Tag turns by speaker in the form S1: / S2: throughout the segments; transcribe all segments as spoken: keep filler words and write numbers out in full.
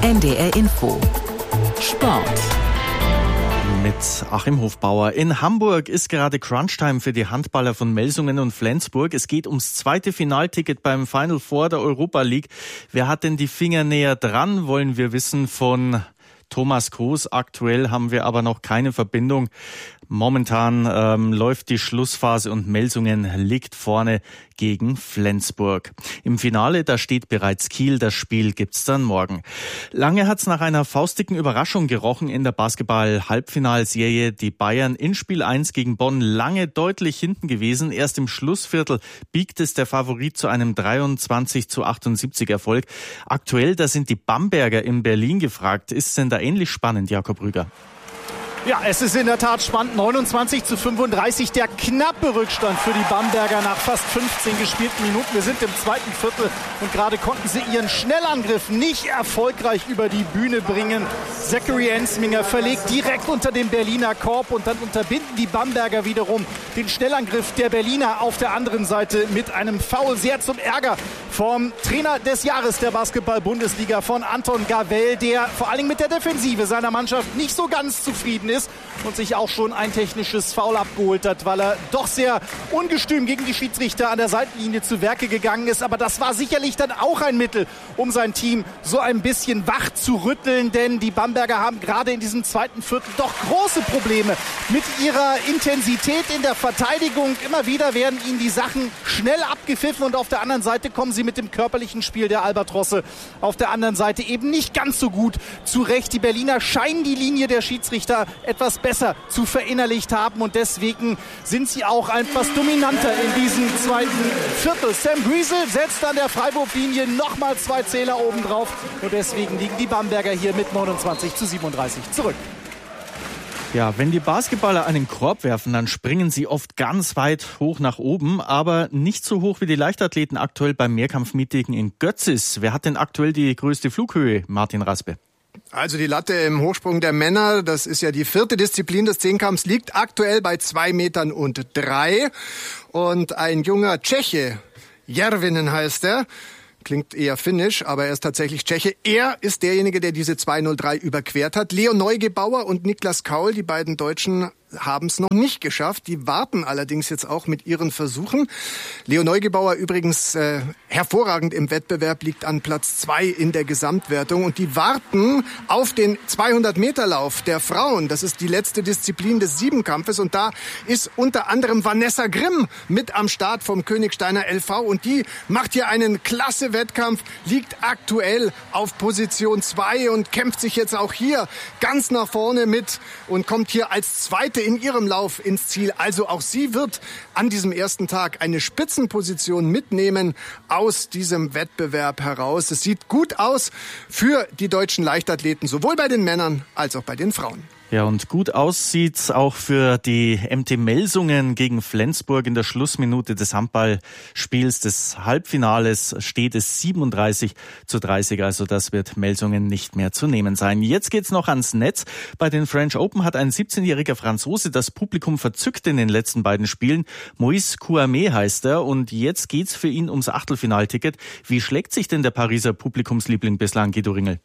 S1: N D R Info Sport
S2: mit Achim Hofbauer. In Hamburg ist gerade Crunchtime für die Handballer von Melsungen und Flensburg. Es geht ums zweite Finalticket beim Final Four der Europa League. Wer hat denn die Finger näher dran, wollen wir wissen von Thomas Groß. Aktuell haben wir aber noch keine Verbindung. Momentan ähm, läuft die Schlussphase und Melsungen liegt vorne gegen Flensburg. Im Finale, da steht bereits Kiel. Das Spiel gibt's dann morgen. Lange hat's nach einer faustdicken Überraschung gerochen in der Basketball-Halbfinalserie. Die Bayern in Spiel eins gegen Bonn lange deutlich hinten gewesen. Erst im Schlussviertel biegt es der Favorit zu einem dreiundzwanzig zu achtundsiebzig Erfolg. Aktuell, da sind die Bamberger in Berlin gefragt. Ist es denn da ähnlich spannend, Jakob Rüger?
S3: Ja, es ist in der Tat spannend. neunundzwanzig zu fünfunddreißig, der knappe Rückstand für die Bamberger nach fast fünfzehn gespielten Minuten. Wir sind im zweiten Viertel und gerade konnten sie ihren Schnellangriff nicht erfolgreich über die Bühne bringen. Zachary Ensminger verlegt direkt unter den Berliner Korb und dann unterbinden die Bamberger wiederum den Schnellangriff der Berliner auf der anderen Seite mit einem Foul. Sehr zum Ärger vom Trainer des Jahres der Basketball-Bundesliga, von Anton Gavell, der vor allen Dingen mit der Defensive seiner Mannschaft nicht so ganz zufrieden ist und sich auch schon ein technisches Foul abgeholt hat, weil er doch sehr ungestüm gegen die Schiedsrichter an der Seitenlinie zu Werke gegangen ist. Aber das war sicherlich dann auch ein Mittel, um sein Team so ein bisschen wach zu rütteln, denn die Bamberger haben gerade in diesem zweiten Viertel doch große Probleme mit ihrer Intensität in der Verteidigung. Immer wieder werden ihnen die Sachen schnell abgepfiffen und auf der anderen Seite kommen sie mit dem körperlichen Spiel der Albatrosse auf der anderen Seite eben nicht ganz so gut zurecht. Die Berliner scheinen die Linie der Schiedsrichter etwas besser zu verinnerlicht haben und deswegen sind sie auch etwas dominanter in diesem zweiten Viertel. Sam Griesel setzt an der Freiwurflinie nochmal zwei Zähler oben drauf und deswegen liegen die Bamberger hier mit neunundzwanzig zu siebenunddreißig zurück.
S2: Ja, wenn die Basketballer einen Korb werfen, dann springen sie oft ganz weit hoch nach oben, aber nicht so hoch wie die Leichtathleten aktuell beim Mehrkampfmeeting in Götzis. Wer hat denn aktuell die größte Flughöhe, Martin Raspe?
S4: Also die Latte im Hochsprung der Männer, das ist ja die vierte Disziplin des Zehnkampfs, liegt aktuell bei zwei Metern und drei. Und ein junger Tscheche, Järvinen heißt er, klingt eher finnisch, aber er ist tatsächlich Tscheche. Er ist derjenige, der diese zwei null drei überquert hat. Leo Neugebauer und Niklas Kaul, die beiden Deutschen, haben es noch nicht geschafft. Die warten allerdings jetzt auch mit ihren Versuchen. Leo Neugebauer übrigens äh, hervorragend im Wettbewerb, liegt an Platz zwei in der Gesamtwertung. Und die warten auf den zweihundert-Meter-Lauf der Frauen. Das ist die letzte Disziplin des Siebenkampfes. Und da ist unter anderem Vanessa Grimm mit am Start vom Königsteiner L V. Und die macht hier einen klasse Wettkampf, liegt aktuell auf Position zwei und kämpft sich jetzt auch hier ganz nach vorne mit und kommt hier als Zweite in ihrem Lauf ins Ziel. Also auch sie wird an diesem ersten Tag eine Spitzenposition mitnehmen aus diesem Wettbewerb heraus. Es sieht gut aus für die deutschen Leichtathleten, sowohl bei den Männern als auch bei den Frauen.
S2: Ja, und gut aussieht's auch für die M T Melsungen gegen Flensburg. In der Schlussminute des Handballspiels des Halbfinales steht es siebenunddreißig zu dreißig. Also das wird Melsungen nicht mehr zu nehmen sein. Jetzt geht's noch ans Netz. Bei den French Open hat ein siebzehnjähriger Franzose das Publikum verzückt in den letzten beiden Spielen. Moïse Kouamé heißt er und jetzt geht's für ihn ums Achtelfinalticket. Wie schlägt sich denn der Pariser Publikumsliebling bislang, Guido Ringel?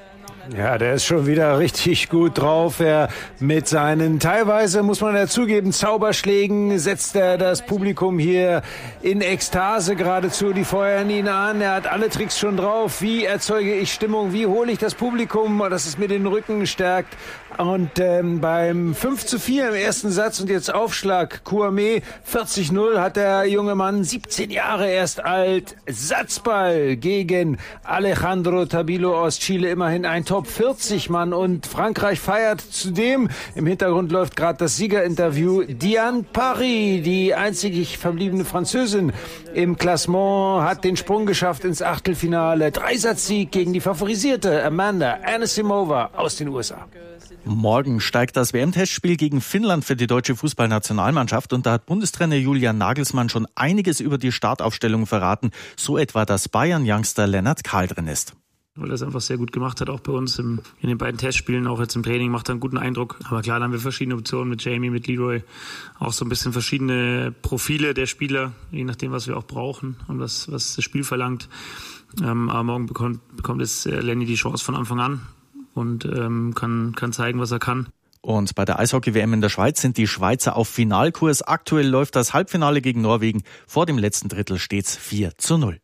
S5: Ja, der ist schon wieder richtig gut drauf. Er mit seinen, teilweise muss man ja zugeben, Zauberschlägen setzt er das Publikum hier in Ekstase geradezu. Die feuern ihn an. Er hat alle Tricks schon drauf. Wie erzeuge ich Stimmung? Wie hole ich das Publikum, dass es mir den Rücken stärkt? Und ähm, beim fünf zu vier im ersten Satz und jetzt Aufschlag Kouamé vierzig null hat der junge Mann, siebzehn Jahre erst alt, Satzball gegen Alejandro Tabilo aus Chile, immerhin ein Top vierzig Mann und Frankreich feiert zudem. Im Hintergrund läuft gerade das Siegerinterview. Diane Paris, die einzig verbliebene Französin im Klassement, hat den Sprung geschafft ins Achtelfinale. Dreisatzsieg gegen die favorisierte Amanda Anisimova aus den U S A.
S2: Morgen steigt das W M-Testspiel gegen Finnland für die deutsche Fußballnationalmannschaft und da hat Bundestrainer Julian Nagelsmann schon einiges über die Startaufstellung verraten, so etwa, dass Bayern-Youngster Lennart Kahl drin ist.
S6: Weil er es einfach sehr gut gemacht hat, auch bei uns im, in den beiden Testspielen, auch jetzt im Training, macht er einen guten Eindruck. Aber klar, dann haben wir verschiedene Optionen mit Jamie, mit Leroy, auch so ein bisschen verschiedene Profile der Spieler, je nachdem, was wir auch brauchen und was, was das Spiel verlangt. Ähm, aber morgen bekommt, bekommt bekommt jetzt Lenny die Chance von Anfang an und ähm, kann, kann zeigen, was er kann.
S2: Und bei der Eishockey-W M in der Schweiz sind die Schweizer auf Finalkurs. Aktuell läuft das Halbfinale gegen Norwegen. Vor dem letzten Drittel steht's vier zu null.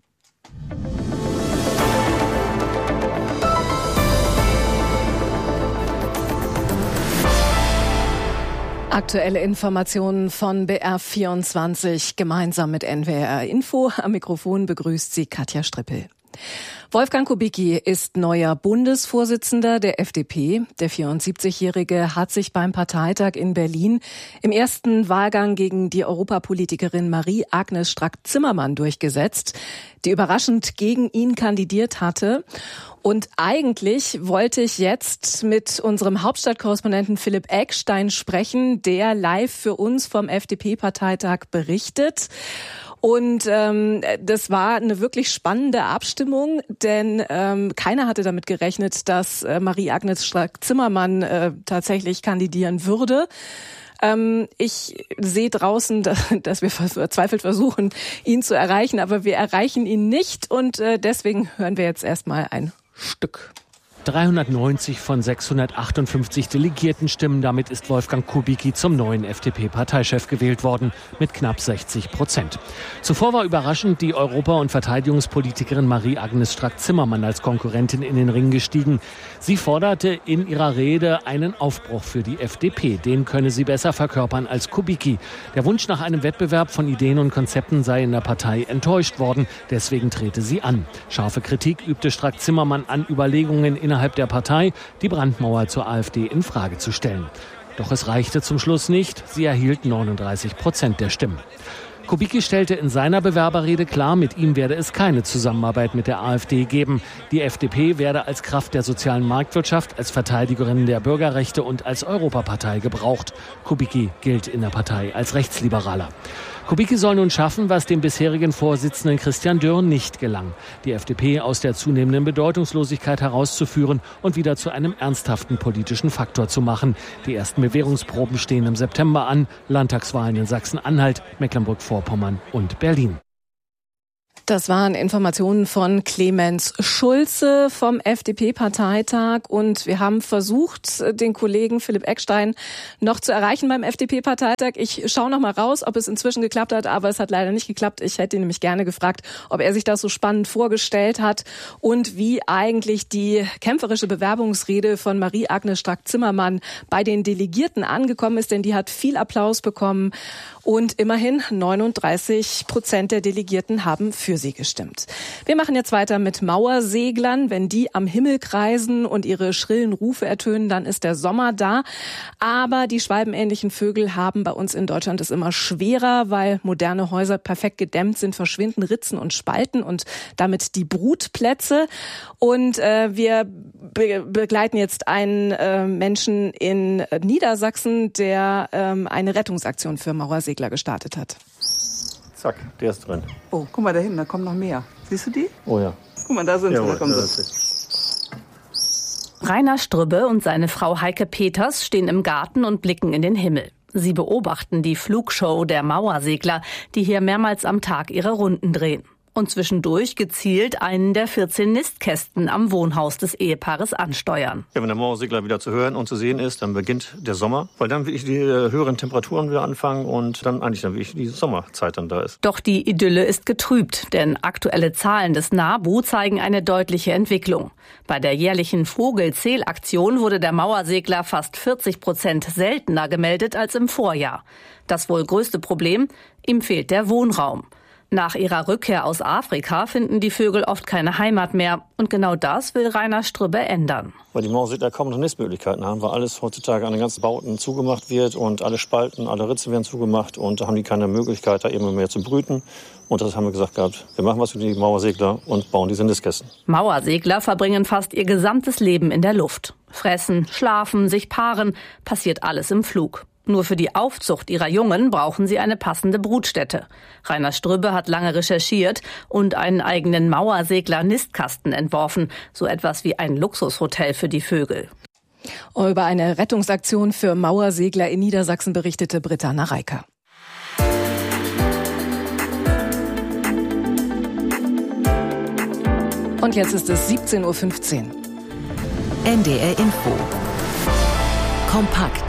S7: Aktuelle Informationen von B R vierundzwanzig gemeinsam mit N W R Info. Am Mikrofon begrüßt sie Katja Strippel. Wolfgang Kubicki ist neuer Bundesvorsitzender der F D P. Der vierundsiebzigjährige hat sich beim Parteitag in Berlin im ersten Wahlgang gegen die Europapolitikerin Marie-Agnes Strack-Zimmermann durchgesetzt, die überraschend gegen ihn kandidiert hatte. Und eigentlich wollte ich jetzt mit unserem Hauptstadtkorrespondenten Philipp Eckstein sprechen, der live für uns vom F D P-Parteitag berichtet. Und ähm, das war eine wirklich spannende Abstimmung, denn ähm, keiner hatte damit gerechnet, dass äh, Marie-Agnes Strack-Zimmermann äh, tatsächlich kandidieren würde. Ähm, ich sehe draußen, dass, dass wir verzweifelt versuchen, ihn zu erreichen, aber wir erreichen ihn nicht und äh, deswegen hören wir jetzt erstmal ein Stück.
S8: dreihundertneunzig von sechshundertachtundfünfzig Delegiertenstimmen. Damit ist Wolfgang Kubicki zum neuen F D P-Parteichef gewählt worden, mit knapp sechzig Prozent. Zuvor war überraschend die Europa- und Verteidigungspolitikerin Marie-Agnes Strack-Zimmermann als Konkurrentin in den Ring gestiegen. Sie forderte in ihrer Rede einen Aufbruch für die F D P. Den könne sie besser verkörpern als Kubicki. Der Wunsch nach einem Wettbewerb von Ideen und Konzepten sei in der Partei enttäuscht worden. Deswegen trete sie an. Scharfe Kritik übte Strack-Zimmermann an Überlegungen in innerhalb der Partei, die Brandmauer zur AfD in Frage zu stellen. Doch es reichte zum Schluss nicht. Sie erhielt neununddreißig Prozent der Stimmen. Kubicki stellte in seiner Bewerberrede klar, mit ihm werde es keine Zusammenarbeit mit der AfD geben. Die F D P werde als Kraft der sozialen Marktwirtschaft, als Verteidigerin der Bürgerrechte und als Europapartei gebraucht. Kubicki gilt in der Partei als Rechtsliberaler. Kubicki soll nun schaffen, was dem bisherigen Vorsitzenden Christian Dürr nicht gelang: die F D P aus der zunehmenden Bedeutungslosigkeit herauszuführen und wieder zu einem ernsthaften politischen Faktor zu machen. Die ersten Bewährungsproben stehen im September an. Landtagswahlen in Sachsen-Anhalt, Mecklenburg-Vorpommern und Berlin.
S7: Das waren Informationen von Clemens Schulze vom F D P-Parteitag und wir haben versucht, den Kollegen Philipp Eckstein noch zu erreichen beim F D P-Parteitag. Ich schaue noch mal raus, ob es inzwischen geklappt hat, aber es hat leider nicht geklappt. Ich hätte ihn nämlich gerne gefragt, ob er sich das so spannend vorgestellt hat und wie eigentlich die kämpferische Bewerbungsrede von Marie-Agnes Strack-Zimmermann bei den Delegierten angekommen ist, denn die hat viel Applaus bekommen und immerhin neununddreißig Prozent der Delegierten haben für sie gestimmt. Wir machen jetzt weiter mit Mauerseglern. Wenn die am Himmel kreisen und ihre schrillen Rufe ertönen, dann ist der Sommer da. Aber die schwalbenähnlichen Vögel haben bei uns in Deutschland es immer schwerer, weil moderne Häuser perfekt gedämmt sind, verschwinden Ritzen und Spalten und damit die Brutplätze. Und äh, wir be- begleiten jetzt einen äh, Menschen in Niedersachsen, der ähm, eine Rettungsaktion für Mauersegler gestartet hat.
S9: Zack, der ist drin.
S10: Oh, guck mal da hinten, da kommen noch mehr. Siehst du die?
S9: Oh ja.
S10: Guck mal, da sind
S9: ja,
S10: sie, da kommen
S9: ja,
S10: sie.
S11: Rainer Strübbe und seine Frau Heike Peters stehen im Garten und blicken in den Himmel. Sie beobachten die Flugshow der Mauersegler, die hier mehrmals am Tag ihre Runden drehen. Und zwischendurch gezielt einen der vierzehn Nistkästen am Wohnhaus des Ehepaares ansteuern.
S9: Ja, wenn der Mauersegler wieder zu hören und zu sehen ist, dann beginnt der Sommer, weil dann wirklich die äh, höheren Temperaturen wieder anfangen und dann eigentlich dann wirklich die Sommerzeit dann da ist.
S11: Doch die Idylle ist getrübt, denn aktuelle Zahlen des NABU zeigen eine deutliche Entwicklung. Bei der jährlichen Vogelzählaktion wurde der Mauersegler fast vierzig Prozent seltener gemeldet als im Vorjahr. Das wohl größte Problem? Ihm fehlt der Wohnraum. Nach ihrer Rückkehr aus Afrika finden die Vögel oft keine Heimat mehr. Und genau das will Rainer Strübbe ändern.
S9: Weil die Mauersegler kaum noch Nistmöglichkeiten haben, weil alles heutzutage an den ganzen Bauten zugemacht wird und alle Spalten, alle Ritze werden zugemacht und da haben die keine Möglichkeit, da immer mehr zu brüten. Und das haben wir gesagt gehabt, wir machen was für die Mauersegler und bauen diese Nistkästen.
S11: Mauersegler verbringen fast ihr gesamtes Leben in der Luft. Fressen, schlafen, sich paaren, passiert alles im Flug. Nur für die Aufzucht ihrer Jungen brauchen sie eine passende Brutstätte. Rainer Strübbe hat lange recherchiert und einen eigenen Mauersegler-Nistkasten entworfen. So etwas wie ein Luxushotel für die Vögel.
S7: Über eine Rettungsaktion für Mauersegler in Niedersachsen berichtete Britta Nareika. Und jetzt ist es siebzehn Uhr fünfzehn.
S1: N D R Info. Kompakt.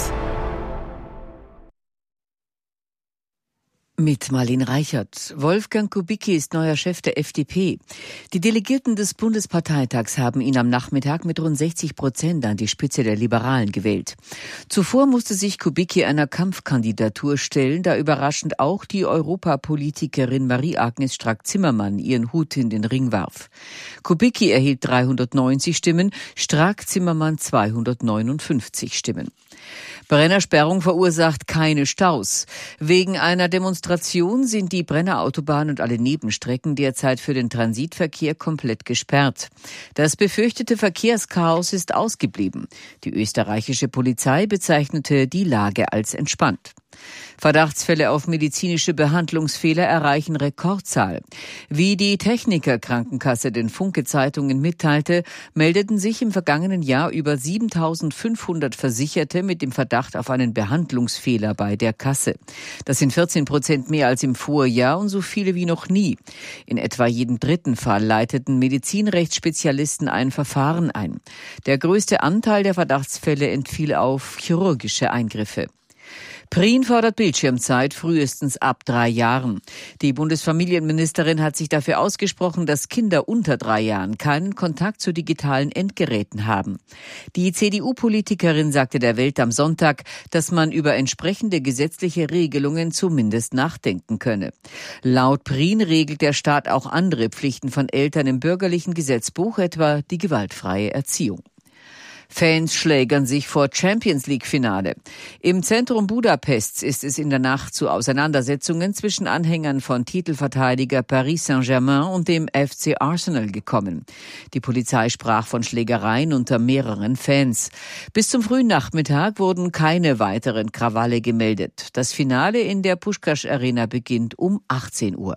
S1: Mit Marlene Reichert. Wolfgang Kubicki ist neuer Chef der F D P. Die Delegierten des Bundesparteitags haben ihn am Nachmittag mit rund sechzig Prozent an die Spitze der Liberalen gewählt. Zuvor musste sich Kubicki einer Kampfkandidatur stellen, da überraschend auch die Europapolitikerin Marie-Agnes Strack-Zimmermann ihren Hut in den Ring warf. Kubicki erhielt dreihundertneunzig Stimmen, Strack-Zimmermann zweihundertneunundfünfzig Stimmen. Brennersperrung verursacht keine Staus. Wegen einer Demonstration sind die Brenner Autobahn und alle Nebenstrecken derzeit für den Transitverkehr komplett gesperrt. Das befürchtete Verkehrschaos ist ausgeblieben. Die österreichische Polizei bezeichnete die Lage als entspannt. Verdachtsfälle auf medizinische Behandlungsfehler erreichen Rekordzahl. Wie die Techniker-Krankenkasse den Funke-Zeitungen mitteilte, meldeten sich im vergangenen Jahr über siebentausendfünfhundert Versicherte mit dem Verdacht auf einen Behandlungsfehler bei der Kasse. Das sind vierzehn Prozent mehr als im Vorjahr und so viele wie noch nie. In etwa jedem dritten Fall leiteten Medizinrechtsspezialisten ein Verfahren ein. Der größte Anteil der Verdachtsfälle entfiel auf chirurgische Eingriffe. Prien fordert Bildschirmzeit frühestens ab drei Jahren. Die Bundesfamilienministerin hat sich dafür ausgesprochen, dass Kinder unter drei Jahren keinen Kontakt zu digitalen Endgeräten haben. Die C D U-Politikerin sagte der Welt am Sonntag, dass man über entsprechende gesetzliche Regelungen zumindest nachdenken könne. Laut Prien regelt der Staat auch andere Pflichten von Eltern im bürgerlichen Gesetzbuch, etwa die gewaltfreie Erziehung. Fans schlägern sich vor Champions-League-Finale. Im Zentrum Budapests ist es in der Nacht zu Auseinandersetzungen zwischen Anhängern von Titelverteidiger Paris Saint-Germain und dem F C Arsenal gekommen. Die Polizei sprach von Schlägereien unter mehreren Fans. Bis zum frühen Nachmittag wurden keine weiteren Krawalle gemeldet. Das Finale in der Puskás Arena beginnt um achtzehn Uhr.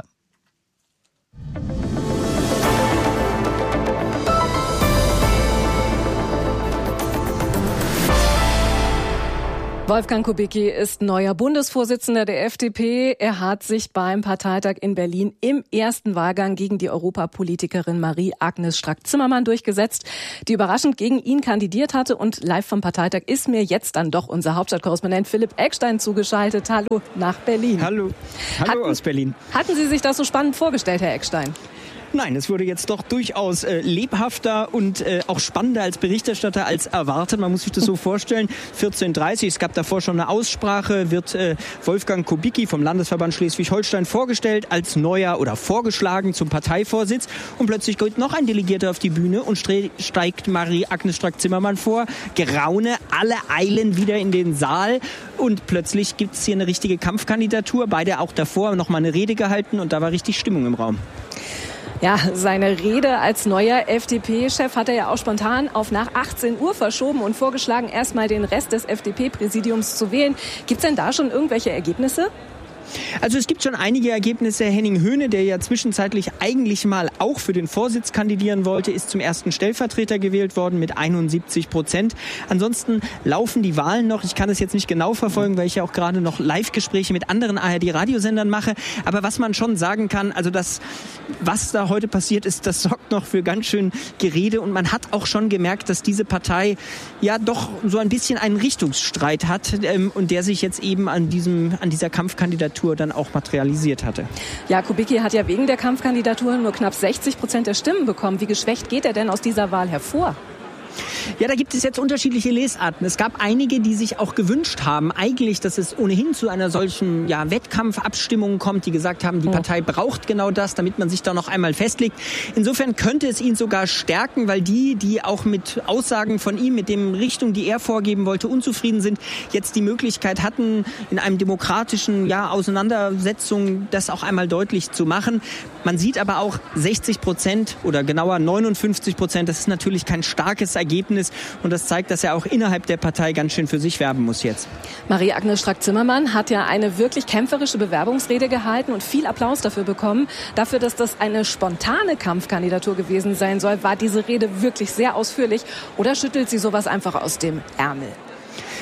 S7: Wolfgang Kubicki ist neuer Bundesvorsitzender der F D P. Er hat sich beim Parteitag in Berlin im ersten Wahlgang gegen die Europapolitikerin Marie-Agnes Strack-Zimmermann durchgesetzt, die überraschend gegen ihn kandidiert hatte. Und live vom Parteitag ist mir jetzt dann doch unser Hauptstadtkorrespondent Philipp Eckstein zugeschaltet. Hallo nach Berlin.
S12: Hallo, hallo hatten, aus Berlin.
S7: Hatten Sie sich das so spannend vorgestellt, Herr Eckstein?
S12: Nein, es wurde jetzt doch durchaus äh, lebhafter und äh, auch spannender als Berichterstatter als erwartet. Man muss sich das so vorstellen. vierzehn Uhr dreißig, es gab davor schon eine Aussprache, wird äh, Wolfgang Kubicki vom Landesverband Schleswig-Holstein vorgestellt als neuer oder vorgeschlagen zum Parteivorsitz. Und plötzlich geht noch ein Delegierter auf die Bühne und steigt Marie-Agnes Strack-Zimmermann vor. Geraune, alle eilen wieder in den Saal und plötzlich gibt es hier eine richtige Kampfkandidatur. Beide auch davor noch mal eine Rede gehalten und da war richtig Stimmung im Raum.
S7: Ja, seine Rede als neuer F D P-Chef hat er ja auch spontan auf nach achtzehn Uhr verschoben und vorgeschlagen, erstmal den Rest des F D P-Präsidiums zu wählen. Gibt's denn da schon irgendwelche Ergebnisse?
S12: Also es gibt schon einige Ergebnisse. Henning Höhne, der ja zwischenzeitlich eigentlich mal auch für den Vorsitz kandidieren wollte, ist zum ersten Stellvertreter gewählt worden mit einundsiebzig Prozent. Ansonsten laufen die Wahlen noch. Ich kann es jetzt nicht genau verfolgen, weil ich ja auch gerade noch Live-Gespräche mit anderen A R D-Radiosendern mache. Aber was man schon sagen kann, also das, was da heute passiert ist, das sorgt noch für ganz schön Gerede. Und man hat auch schon gemerkt, dass diese Partei ja doch so ein bisschen einen Richtungsstreit hat ähm, und der sich jetzt eben an diesem, an dieser Kampfkandidatur dann auch materialisiert hatte.
S7: Ja, Kubicki hat ja wegen der Kampfkandidatur nur knapp sechzig Prozent der Stimmen bekommen. Wie geschwächt geht er denn aus dieser Wahl hervor?
S12: Ja, da gibt es jetzt unterschiedliche Lesarten. Es gab einige, die sich auch gewünscht haben, eigentlich, dass es ohnehin zu einer solchen ja, Wettkampfabstimmung kommt, die gesagt haben, die Partei braucht genau das, damit man sich da noch einmal festlegt. Insofern könnte es ihn sogar stärken, weil die, die auch mit Aussagen von ihm, mit dem Richtung, die er vorgeben wollte, unzufrieden sind, jetzt die Möglichkeit hatten, in einem demokratischen ja, Auseinandersetzung das auch einmal deutlich zu machen. Man sieht aber auch sechzig Prozent oder genauer neunundfünfzig Prozent, das ist natürlich kein starkes Ergebnis und das zeigt, dass er auch innerhalb der Partei ganz schön für sich werben muss jetzt.
S7: Marie-Agnes Strack-Zimmermann hat ja eine wirklich kämpferische Bewerbungsrede gehalten und viel Applaus dafür bekommen. Dafür, dass das eine spontane Kampfkandidatur gewesen sein soll, war diese Rede wirklich sehr ausführlich oder schüttelt sie sowas einfach aus dem Ärmel?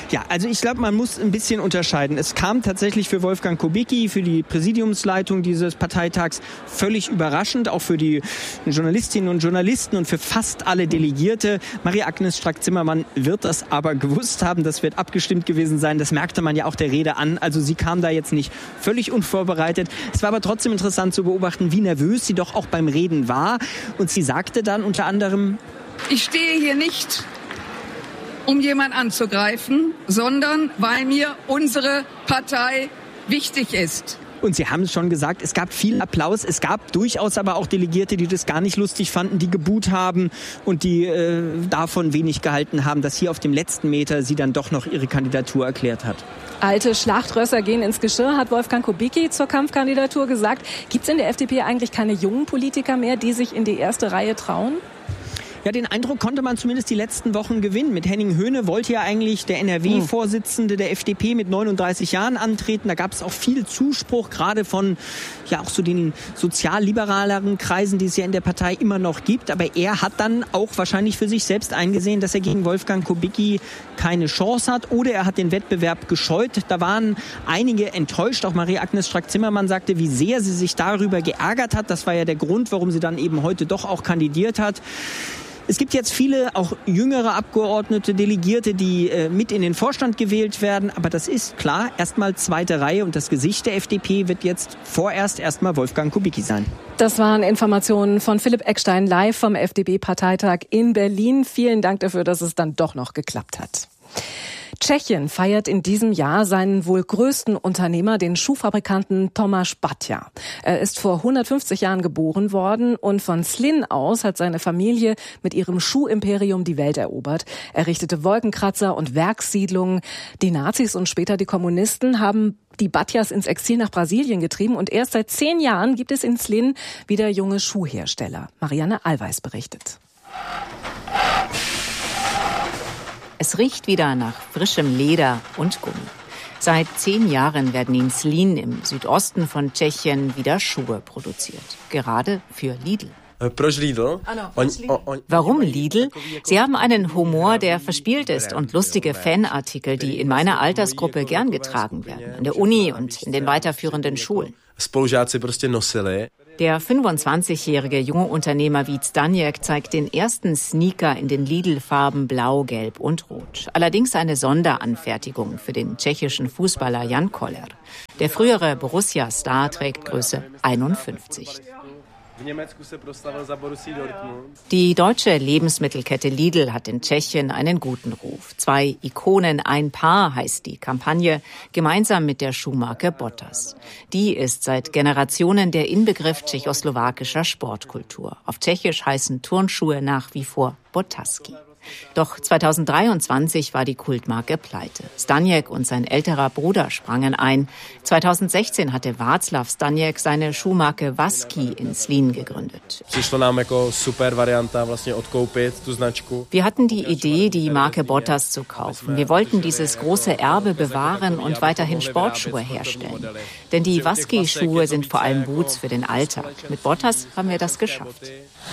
S12: Ja, also ich glaube, man muss ein bisschen unterscheiden. Es kam tatsächlich für Wolfgang Kubicki, für die Präsidiumsleitung dieses Parteitags völlig überraschend, auch für die Journalistinnen und Journalisten und für fast alle Delegierte. Marie-Agnes Strack-Zimmermann wird das aber gewusst haben, das wird abgestimmt gewesen sein. Das merkte man ja auch der Rede an. Also sie kam da jetzt nicht völlig unvorbereitet. Es war aber trotzdem interessant zu beobachten, wie nervös sie doch auch beim Reden war. Und sie sagte dann unter anderem:
S13: Ich stehe hier nicht, um jemanden anzugreifen, sondern weil mir unsere Partei wichtig ist.
S12: Und Sie haben es schon gesagt, es gab viel Applaus. Es gab durchaus aber auch Delegierte, die das gar nicht lustig fanden, die geboot haben und die äh, davon wenig gehalten haben, dass hier auf dem letzten Meter sie dann doch noch ihre Kandidatur erklärt hat.
S7: Alte Schlachtrösser gehen ins Geschirr, hat Wolfgang Kubicki zur Kampfkandidatur gesagt. Gibt es in der F D P eigentlich keine jungen Politiker mehr, die sich in die erste Reihe trauen?
S12: Ja, den Eindruck konnte man zumindest die letzten Wochen gewinnen. Mit Henning Höhne wollte ja eigentlich der N R W-Vorsitzende der F D P mit neununddreißig Jahren antreten. Da gab es auch viel Zuspruch, gerade von ja auch so den sozialliberaleren Kreisen, die es ja in der Partei immer noch gibt. Aber er hat dann auch wahrscheinlich für sich selbst eingesehen, dass er gegen Wolfgang Kubicki keine Chance hat. Oder er hat den Wettbewerb gescheut. Da waren einige enttäuscht. Auch Marie-Agnes Strack-Zimmermann sagte, wie sehr sie sich darüber geärgert hat. Das war ja der Grund, warum sie dann eben heute doch auch kandidiert hat. Es gibt jetzt viele, auch jüngere Abgeordnete, Delegierte, die äh, mit in den Vorstand gewählt werden. Aber das ist klar, erstmal zweite Reihe. Und das Gesicht der F D P wird jetzt vorerst erstmal Wolfgang Kubicki sein.
S7: Das waren Informationen von Philipp Eckstein live vom F D P-Parteitag in Berlin. Vielen Dank dafür, dass es dann doch noch geklappt hat. Tschechien feiert in diesem Jahr seinen wohl größten Unternehmer, den Schuhfabrikanten Tomáš Baťa. Er ist vor hundertfünfzig Jahren geboren worden und von Zlín aus hat seine Familie mit ihrem Schuhimperium die Welt erobert. Er richtete Wolkenkratzer und Werkssiedlungen. Die Nazis und später die Kommunisten haben die Baťas ins Exil nach Brasilien getrieben und erst seit zehn Jahren gibt es in Zlín wieder junge Schuhhersteller. Marianne Allweis berichtet.
S14: Es riecht wieder nach frischem Leder und Gummi. Seit zehn Jahren werden in Zlín im Südosten von Tschechien wieder Schuhe produziert. Gerade für Lidl. Warum Lidl? Sie haben einen Humor, der verspielt ist und lustige Fanartikel, die in meiner Altersgruppe gern getragen werden. An der Uni und in den weiterführenden Schulen. Der fünfundzwanzigjährige junge Unternehmer Vít Staněk zeigt den ersten Sneaker in den Lidl-Farben Blau, Gelb und Rot. Allerdings eine Sonderanfertigung für den tschechischen Fußballer Jan Koller. Der frühere Borussia-Star trägt Größe einundfünfzig. Die deutsche Lebensmittelkette Lidl hat in Tschechien einen guten Ruf. Zwei Ikonen, ein Paar heißt die Kampagne, gemeinsam mit der Schuhmarke Bottas. Die ist seit Generationen der Inbegriff tschechoslowakischer Sportkultur. Auf Tschechisch heißen Turnschuhe nach wie vor Botaski. Doch zweitausenddreiundzwanzig war die Kultmarke pleite. Staněk und sein älterer Bruder sprangen ein. zweitausendsechzehn hatte Václav Staněk seine Schuhmarke Vasky in Zlín gegründet. Wir hatten die Idee, die Marke Bottas zu kaufen. Wir wollten dieses große Erbe bewahren und weiterhin Sportschuhe herstellen. Denn die Vasky-Schuhe sind vor allem Boots für den Alltag. Mit Bottas haben wir das geschafft.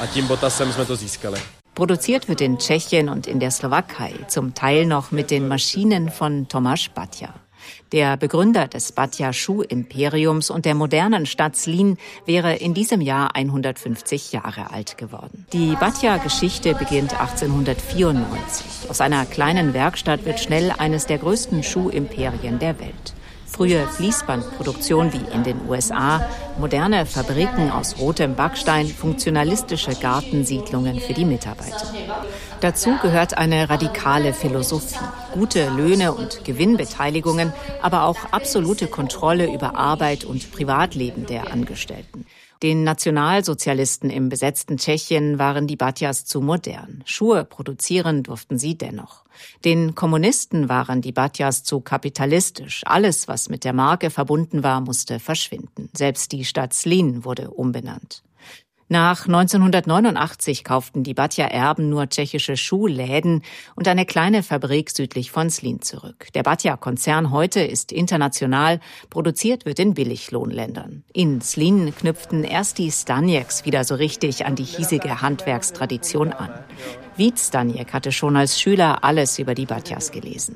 S14: Produziert wird in Tschechien und in der Slowakei, zum Teil noch mit den Maschinen von Tomáš Baťa. Der Begründer des Baťa-Schuhimperiums und der modernen Stadt Zlín wäre in diesem Jahr hundertfünfzig Jahre alt geworden. Die Baťa-Geschichte beginnt achtzehnhundertvierundneunzig. Aus einer kleinen Werkstatt wird schnell eines der größten Schuhimperien der Welt. Frühe Fließbandproduktion wie in den U S A, moderne Fabriken aus rotem Backstein, funktionalistische Gartensiedlungen für die Mitarbeiter. Dazu gehört eine radikale Philosophie, gute Löhne und Gewinnbeteiligungen, aber auch absolute Kontrolle über Arbeit und Privatleben der Angestellten. Den Nationalsozialisten im besetzten Tschechien waren die Baťas zu modern. Schuhe produzieren durften sie dennoch. Den Kommunisten waren die Baťas zu kapitalistisch. Alles, was mit der Marke verbunden war, musste verschwinden. Selbst die Stadt Zlín wurde umbenannt. Nach neunzehnhundertneunundachtzig kauften die Baťa-Erben nur tschechische Schuhläden und eine kleine Fabrik südlich von Zlín zurück. Der Baťa-Konzern heute ist international, produziert wird in Billiglohnländern. In Zlín knüpften erst die Staněks wieder so richtig an die hiesige Handwerkstradition an. Vít Staněk hatte schon als Schüler alles über die Batjas gelesen.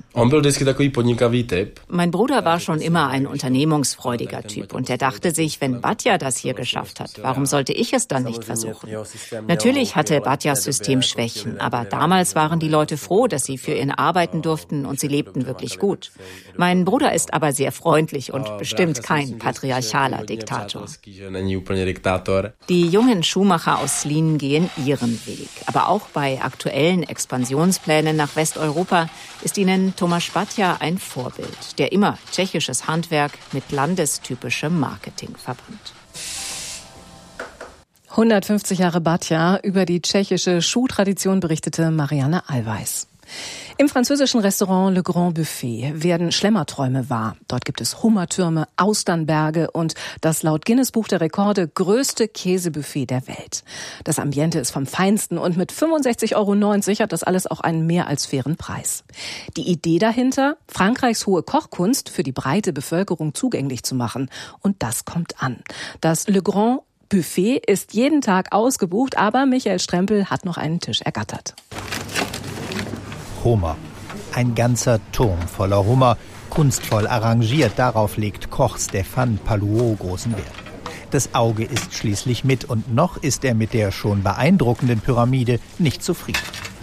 S14: Mein Bruder war schon immer ein unternehmungsfreudiger Typ und er dachte sich, wenn Batja das hier geschafft hat, warum sollte ich es dann nicht versuchen? Natürlich hatte Batjas System Schwächen, aber damals waren die Leute froh, dass sie für ihn arbeiten durften und sie lebten wirklich gut. Mein Bruder ist aber sehr freundlich und bestimmt kein patriarchaler Diktator. Die jungen Schuhmacher aus Zlín gehen ihren Weg, aber auch bei aktuellen Expansionsplänen nach Westeuropa ist ihnen Tomáš Baťa ein Vorbild, der immer tschechisches Handwerk mit landestypischem Marketing verband.
S7: hundertfünfzig Jahre Baťa, über die tschechische Schuhtradition berichtete Marianne Allweis. Im französischen Restaurant Le Grand Buffet werden Schlemmerträume wahr. Dort gibt es Hummertürme, Austernberge und das laut Guinness-Buch der Rekorde größte Käsebuffet der Welt. Das Ambiente ist vom Feinsten und mit fünfundsechzig Euro neunzig hat das alles auch einen mehr als fairen Preis. Die Idee dahinter, Frankreichs hohe Kochkunst für die breite Bevölkerung zugänglich zu machen. Und das kommt an. Das Le Grand Buffet ist jeden Tag ausgebucht, aber Michael Strempel hat noch einen Tisch ergattert.
S15: Hummer. Ein ganzer Turm voller Hummer, kunstvoll arrangiert. Darauf legt Koch Stéphane Palluau großen Wert. Das Auge ist schließlich mit und noch ist er mit der schon beeindruckenden Pyramide nicht zufrieden.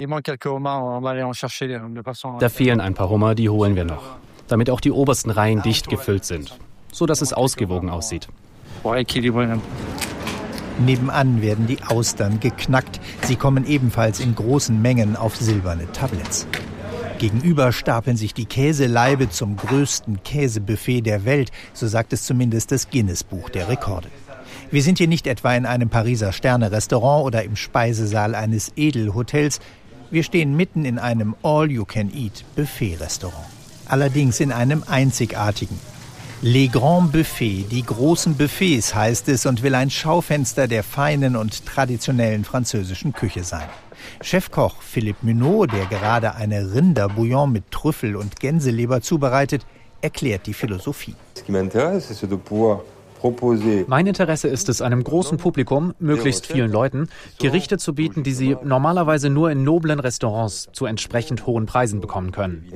S16: Da fehlen ein paar Hummer, die holen wir noch. Damit auch die obersten Reihen dicht gefüllt sind, so dass es ausgewogen aussieht.
S15: Nebenan werden die Austern geknackt. Sie kommen ebenfalls in großen Mengen auf silberne Tabletts. Gegenüber stapeln sich die Käseleibe zum größten Käsebuffet der Welt, so sagt es zumindest das Guinness-Buch der Rekorde. Wir sind hier nicht etwa in einem Pariser Sterne-Restaurant oder im Speisesaal eines Edelhotels. Wir stehen mitten in einem All-You-Can-Eat-Buffet-Restaurant. Allerdings in einem einzigartigen. Les Grands Buffets, die großen Buffets heißt es und will ein Schaufenster der feinen und traditionellen französischen Küche sein. Chefkoch Philippe Muneau, der gerade eine Rinderbouillon mit Trüffel und Gänseleber zubereitet, erklärt die Philosophie.
S16: Mein Interesse ist es, einem großen Publikum, möglichst vielen Leuten, Gerichte zu bieten, die sie normalerweise nur in noblen Restaurants zu entsprechend hohen Preisen bekommen können.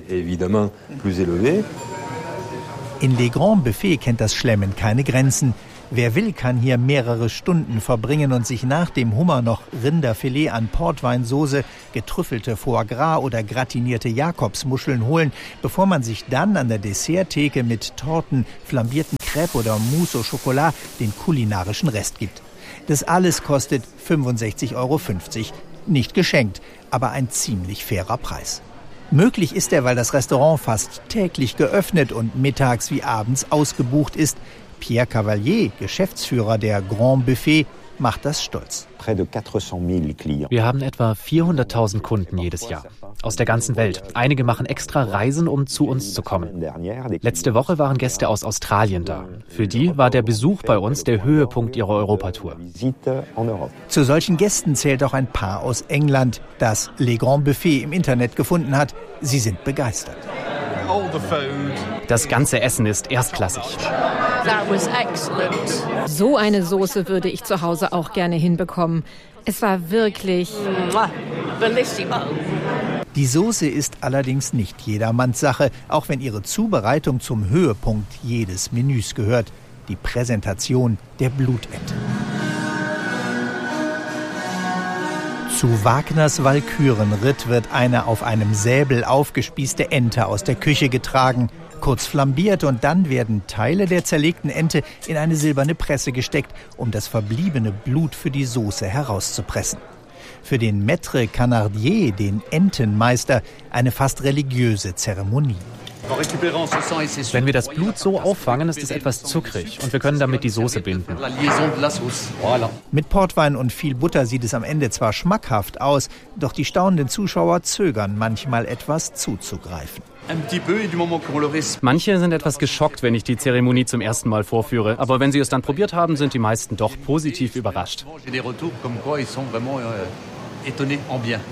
S15: In Les Grands Buffets kennt das Schlemmen keine Grenzen. Wer will, kann hier mehrere Stunden verbringen und sich nach dem Hummer noch Rinderfilet an Portweinsoße, getrüffelte Foie Gras oder gratinierte Jakobsmuscheln holen, bevor man sich dann an der Desserttheke mit Torten, flambierten Crêpes oder Mousse au Chocolat den kulinarischen Rest gibt. Das alles kostet fünfundsechzig Euro fünfzig. Nicht geschenkt, aber ein ziemlich fairer Preis. Möglich ist er, weil das Restaurant fast täglich geöffnet und mittags wie abends ausgebucht ist. Pierre Cavalier, Geschäftsführer der Grand Buffet, macht das stolz.
S16: Wir haben etwa vierhunderttausend Kunden jedes Jahr. Aus der ganzen Welt. Einige machen extra Reisen, um zu uns zu kommen. Letzte Woche waren Gäste aus Australien da. Für die war der Besuch bei uns der Höhepunkt ihrer Europatour.
S15: Zu solchen Gästen zählt auch ein Paar aus England, das Les Grands Buffet im Internet gefunden hat. Sie sind begeistert.
S16: Das ganze Essen ist erstklassig.
S17: So eine Soße würde ich zu Hause auch gerne hinbekommen. Es war wirklich...
S15: Die Soße ist allerdings nicht jedermanns Sache, auch wenn ihre Zubereitung zum Höhepunkt jedes Menüs gehört. Die Präsentation der Blutente. Zu Wagners Walkürenritt wird eine auf einem Säbel aufgespießte Ente aus der Küche getragen, kurz flambiert und dann werden Teile der zerlegten Ente in eine silberne Presse gesteckt, um das verbliebene Blut für die Soße herauszupressen. Für den Maître Canardier, den Entenmeister, eine fast religiöse Zeremonie.
S16: Wenn wir das Blut so auffangen, ist es etwas zuckrig und wir können damit die Soße binden.
S15: Mit Portwein und viel Butter sieht es am Ende zwar schmackhaft aus, doch die staunenden Zuschauer zögern manchmal etwas zuzugreifen.
S16: Manche sind etwas geschockt, wenn ich die Zeremonie zum ersten Mal vorführe, aber wenn sie es dann probiert haben, sind die meisten doch positiv überrascht.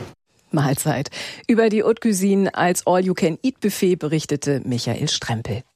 S7: Mahlzeit. Über die Haute Cuisine als All-You-Can-Eat-Buffet berichtete Michael Strempel.